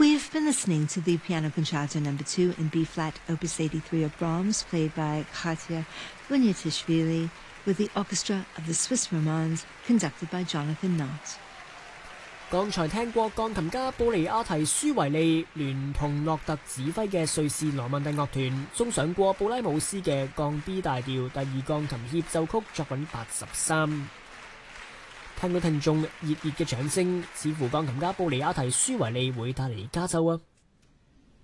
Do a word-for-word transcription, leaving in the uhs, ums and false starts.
We've been listening to the Piano Concerto Number Two in B-flat, Opus eighty-three of Brahms, played by Katia Bunyatishvili, with the Orchestra of the Swiss Romands, conducted by Jonathan Knott。 剛才聽過鋼琴家布利亞提舒維利聯同諾特指揮嘅瑞士羅曼蒂樂團送上過布拉姆斯嘅降 B 大調第二鋼琴協奏曲作品八十三。聽到聽眾熱烈嘅掌聲，似乎鋼琴家布利亞提舒維利會帶嚟加州啊！